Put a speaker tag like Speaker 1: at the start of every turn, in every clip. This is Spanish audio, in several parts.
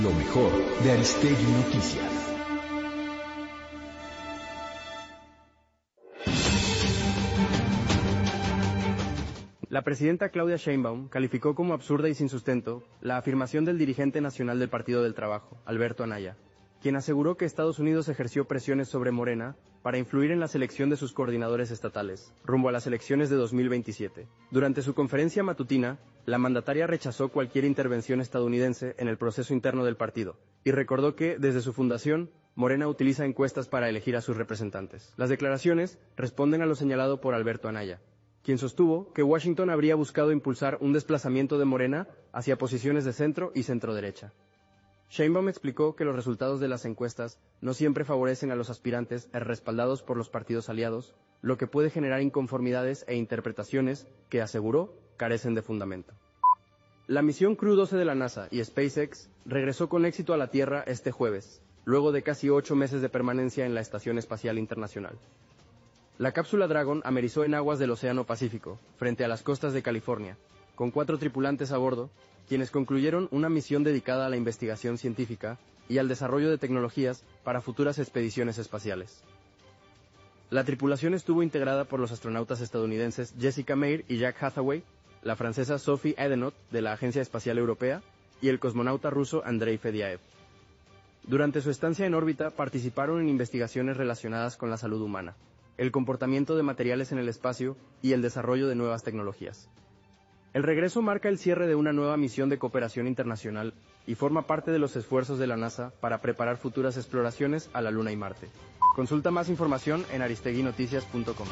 Speaker 1: Lo mejor de Aristegui Noticias.
Speaker 2: La presidenta Claudia Sheinbaum calificó como absurda y sin sustento la afirmación del dirigente nacional del Partido del Trabajo, Alberto Anaya, quien aseguró que Estados Unidos ejerció presiones sobre Morena para influir en la selección de sus coordinadores estatales, rumbo a las elecciones de 2027. Durante su conferencia matutina, la mandataria rechazó cualquier intervención estadounidense en el proceso interno del partido, y recordó que, desde su fundación, Morena utiliza encuestas para elegir a sus representantes. Las declaraciones responden a lo señalado por Alberto Anaya, quien sostuvo que Washington habría buscado impulsar un desplazamiento de Morena hacia posiciones de centro y centro-derecha. Sheinbaum explicó que los resultados de las encuestas no siempre favorecen a los aspirantes respaldados por los partidos aliados, lo que puede generar inconformidades e interpretaciones que, aseguró, carecen de fundamento. La misión Crew 12 de la NASA y SpaceX regresó con éxito a la Tierra este jueves, luego de casi 8 meses de permanencia en la Estación Espacial Internacional. La cápsula Dragon amerizó en aguas del Océano Pacífico, frente a las costas de California, con 4 tripulantes a bordo, quienes concluyeron una misión dedicada a la investigación científica y al desarrollo de tecnologías para futuras expediciones espaciales. La tripulación estuvo integrada por los astronautas estadounidenses Jessica Meir y Jack Hathaway, la francesa Sophie Edenot de la Agencia Espacial Europea y el cosmonauta ruso Andrei Fediaev. Durante su estancia en órbita participaron en investigaciones relacionadas con la salud humana, el comportamiento de materiales en el espacio y el desarrollo de nuevas tecnologías. El regreso marca el cierre de una nueva misión de cooperación internacional y forma parte de los esfuerzos de la NASA para preparar futuras exploraciones a la Luna y Marte. Consulta más información en aristeguinoticias.com.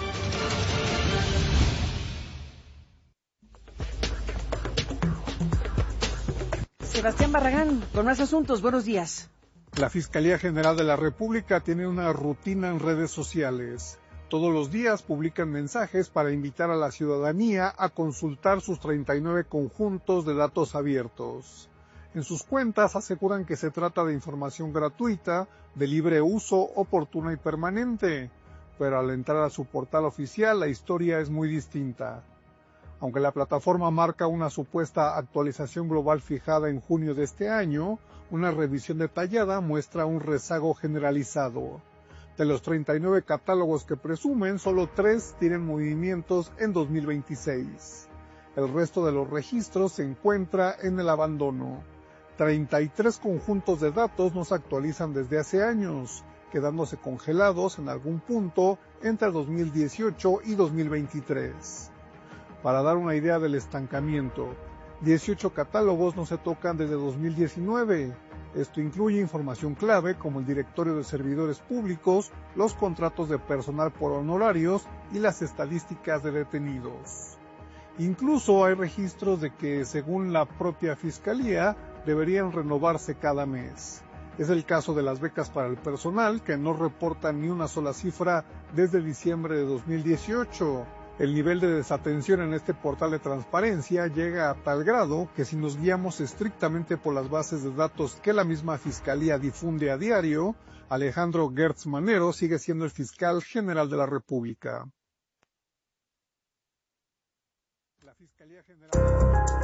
Speaker 3: Sebastián Barragán, con más asuntos. Buenos días.
Speaker 4: La Fiscalía General de la República tiene una rutina en redes sociales. Todos los días publican mensajes para invitar a la ciudadanía a consultar sus 39 conjuntos de datos abiertos. En sus cuentas aseguran que se trata de información gratuita, de libre uso, oportuna y permanente, pero al entrar a su portal oficial la historia es muy distinta. Aunque la plataforma marca una supuesta actualización global fijada en junio de este año, una revisión detallada muestra un rezago generalizado. De los 39 catálogos que presumen, solo 3 tienen movimientos en 2026. El resto de los registros se encuentra en el abandono. 33 conjuntos de datos no se actualizan desde hace años, quedándose congelados en algún punto entre 2018 y 2023. Para dar una idea del estancamiento, 18 catálogos no se tocan desde 2019. Esto incluye información clave como el directorio de servidores públicos, los contratos de personal por honorarios y las estadísticas de detenidos. Incluso hay registros de que, según la propia Fiscalía, deberían renovarse cada mes. Es el caso de las becas para el personal, que no reportan ni una sola cifra desde diciembre de 2018. El nivel de desatención en este portal de transparencia llega a tal grado que si nos guiamos estrictamente por las bases de datos que la misma Fiscalía difunde a diario, Alejandro Gertz Manero sigue siendo el fiscal general de la República. La Fiscalía General